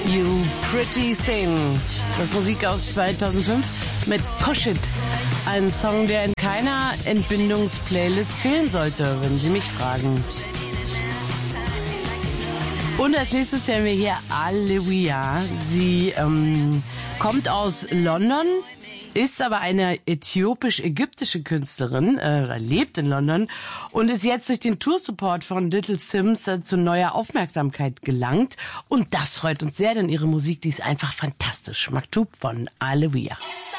You Pretty Thing. Das ist Musik aus 2005 mit Push It. Ein Song, der in keiner Entbindungsplaylist fehlen sollte, wenn Sie mich fragen. Und als nächstes hören wir hier Alewiya. Sie kommt aus London, ist aber eine äthiopisch-ägyptische Künstlerin, lebt in London und ist jetzt durch den Toursupport von Little Sims zu neuer Aufmerksamkeit gelangt. Und das freut uns sehr, denn ihre Musik, die ist einfach fantastisch. Maktub von Alewiya.